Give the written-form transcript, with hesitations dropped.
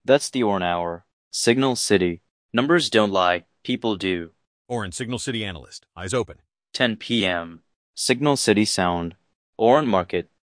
That's the Orn Hour. Signal City. Numbers don't lie, people do. Orin, Signal City Analyst. Eyes open. 10 p.m. Signal City Sound. Orn Market.